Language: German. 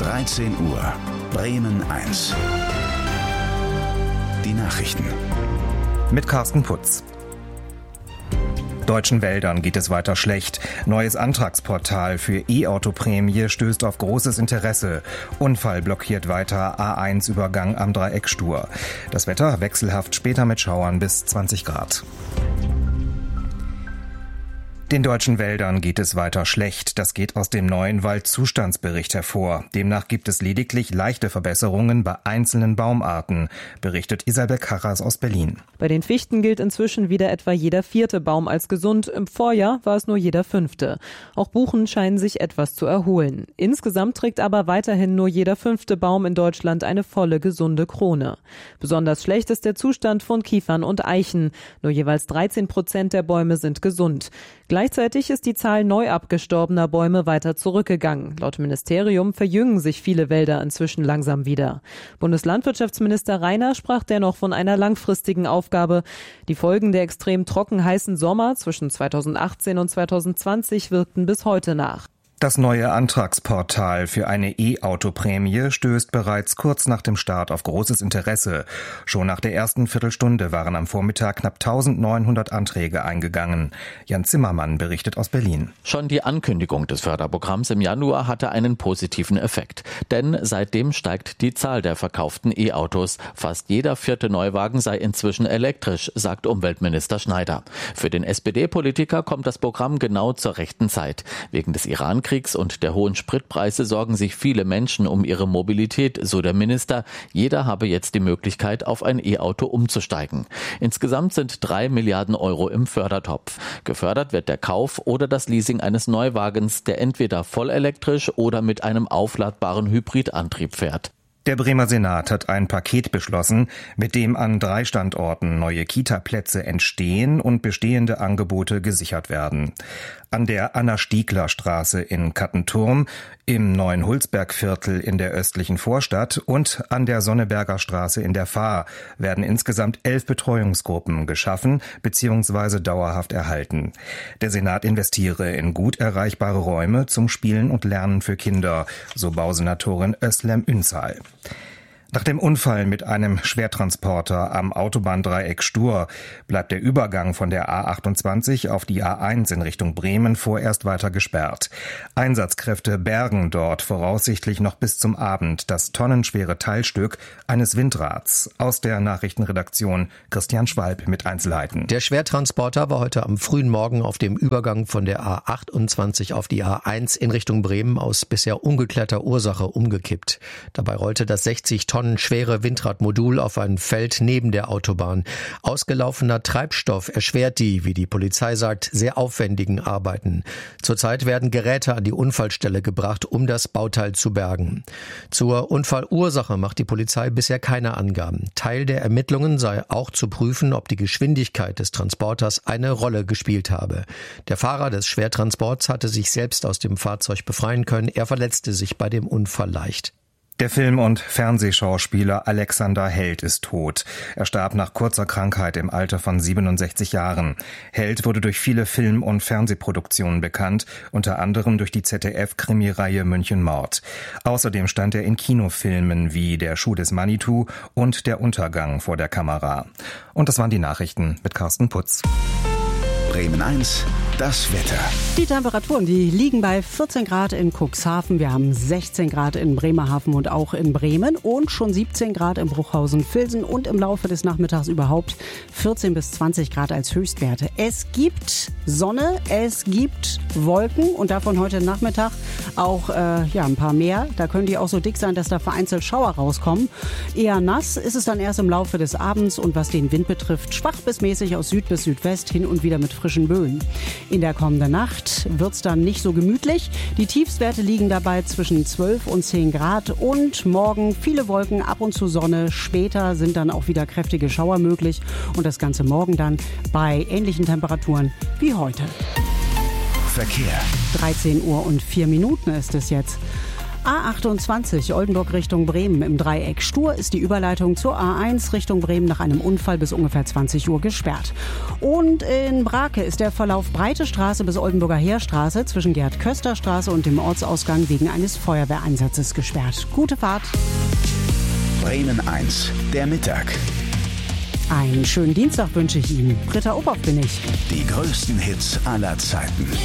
13 Uhr, Bremen 1. Die Nachrichten. Mit Carsten Putz. Deutschen Wäldern geht es weiter schlecht. Neues Antragsportal für E-Auto-Prämie stößt auf großes Interesse. Unfall blockiert weiter A1-Übergang am Dreieckstur. Das Wetter wechselhaft, später mit Schauern bis 20 Grad. Den deutschen Wäldern geht es weiter schlecht. Das geht aus dem neuen Waldzustandsbericht hervor. Demnach gibt es lediglich leichte Verbesserungen bei einzelnen Baumarten, berichtet Isabel Karras aus Berlin. Bei den Fichten gilt inzwischen wieder etwa jeder 4. Baum als gesund. Im Vorjahr war es nur jeder 5. Auch Buchen scheinen sich etwas zu erholen. Insgesamt trägt aber weiterhin nur jeder 5. Baum in Deutschland eine volle, gesunde Krone. Besonders schlecht ist der Zustand von Kiefern und Eichen. Nur jeweils 13% der Bäume sind gesund. Gleichzeitig ist die Zahl neu abgestorbener Bäume weiter zurückgegangen. Laut Ministerium verjüngen sich viele Wälder inzwischen langsam wieder. Bundeslandwirtschaftsminister Rainer sprach dennoch von einer langfristigen Aufgabe. Die Folgen der extrem trocken heißen Sommer zwischen 2018 und 2020 wirkten bis heute nach. Das neue Antragsportal für eine E-Auto-Prämie stößt bereits kurz nach dem Start auf großes Interesse. Schon nach der ersten Viertelstunde waren am Vormittag knapp 1900 Anträge eingegangen. Jan Zimmermann berichtet aus Berlin. Schon die Ankündigung des Förderprogramms im Januar hatte einen positiven Effekt. Denn seitdem steigt die Zahl der verkauften E-Autos. Fast jeder 4. Neuwagen sei inzwischen elektrisch, sagt Umweltminister Schneider. Für den SPD-Politiker kommt das Programm genau zur rechten Zeit. Wegen des Iran-Kriegs und der hohen Spritpreise sorgen sich viele Menschen um ihre Mobilität, so der Minister. Jeder habe jetzt die Möglichkeit, auf ein E-Auto umzusteigen. Insgesamt sind 3 Milliarden Euro im Fördertopf. Gefördert wird der Kauf oder das Leasing eines Neuwagens, der entweder vollelektrisch oder mit einem aufladbaren Hybridantrieb fährt. Der Bremer Senat hat ein Paket beschlossen, mit dem an 3 Standorten neue Kita-Plätze entstehen und bestehende Angebote gesichert werden. An der Anna-Stiegler-Straße in Kattenturm, im neuen Hulsbergviertel in der östlichen Vorstadt und an der Sonneberger Straße in der Fahr werden insgesamt 11 Betreuungsgruppen geschaffen bzw. dauerhaft erhalten. Der Senat investiere in gut erreichbare Räume zum Spielen und Lernen für Kinder, so Bausenatorin Özlem Ünsal. Nach dem Unfall mit einem Schwertransporter am Autobahndreieck Stur bleibt der Übergang von der A28 auf die A1 in Richtung Bremen vorerst weiter gesperrt. Einsatzkräfte bergen dort voraussichtlich noch bis zum Abend das tonnenschwere Teilstück eines Windrads. Aus der Nachrichtenredaktion Christian Schwalb mit Einzelheiten. Der Schwertransporter war heute am frühen Morgen auf dem Übergang von der A28 auf die A1 in Richtung Bremen aus bisher ungeklärter Ursache umgekippt. Dabei rollte das 60 Tonnen schwere Windradmodul auf ein Feld neben der Autobahn. Ausgelaufener Treibstoff erschwert die, wie die Polizei sagt, sehr aufwendigen Arbeiten. Zurzeit werden Geräte an die Unfallstelle gebracht, um das Bauteil zu bergen. Zur Unfallursache macht die Polizei bisher keine Angaben. Teil der Ermittlungen sei auch zu prüfen, ob die Geschwindigkeit des Transporters eine Rolle gespielt habe. Der Fahrer des Schwertransports hatte sich selbst aus dem Fahrzeug befreien können. Er verletzte sich bei dem Unfall leicht. Der Film- und Fernsehschauspieler Alexander Held ist tot. Er starb nach kurzer Krankheit im Alter von 67 Jahren. Held wurde durch viele Film- und Fernsehproduktionen bekannt, unter anderem durch die ZDF-Krimireihe München Mord. Außerdem stand er in Kinofilmen wie Der Schuh des Manitou und Der Untergang vor der Kamera. Und das waren die Nachrichten mit Carsten Putz. Bremen 1, das Wetter. Die Temperaturen, die liegen bei 14 Grad in Cuxhaven. Wir haben 16 Grad in Bremerhaven und auch in Bremen und schon 17 Grad in Bruchhausen-Vilsen und im Laufe des Nachmittags überhaupt 14 bis 20 Grad als Höchstwerte. Es gibt Sonne, es gibt Wolken und davon heute Nachmittag auch ein paar mehr. Da können die auch so dick sein, dass da vereinzelt Schauer rauskommen. Eher nass ist es dann erst im Laufe des Abends und was den Wind betrifft, schwach bis mäßig aus Süd bis Südwest, hin und wieder mit frischen Böen. In der kommenden Nacht wird es dann nicht so gemütlich. Die Tiefstwerte liegen dabei zwischen 12 und 10 Grad und morgen viele Wolken, ab und zu Sonne. Später sind dann auch wieder kräftige Schauer möglich und das Ganze morgen dann bei ähnlichen Temperaturen wie heute. Verkehr. 13 Uhr und 4 Minuten ist es jetzt. A28 Oldenburg Richtung Bremen im Dreieck stur ist die Überleitung zur A1 Richtung Bremen nach einem Unfall bis ungefähr 20 Uhr gesperrt. Und in Brake ist der Verlauf Breite Straße bis Oldenburger Heerstraße zwischen Gerd-Köster-Straße und dem Ortsausgang wegen eines Feuerwehreinsatzes gesperrt. Gute Fahrt. Bremen 1, der Mittag. Einen schönen Dienstag wünsche ich Ihnen. Britta Ophoff bin ich. Die größten Hits aller Zeiten.